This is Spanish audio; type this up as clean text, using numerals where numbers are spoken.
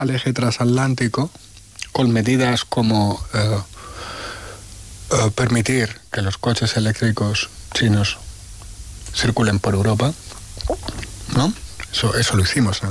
al eje transatlántico con medidas como permitir que los coches eléctricos chinos circulen por Europa, ¿no? Eso lo hicimos en